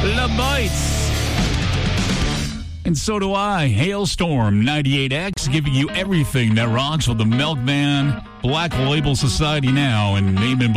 Love Bites. And so do I. Hailstorm 98X, giving you everything that rocks with the Milkman Black Label Society now and Neiman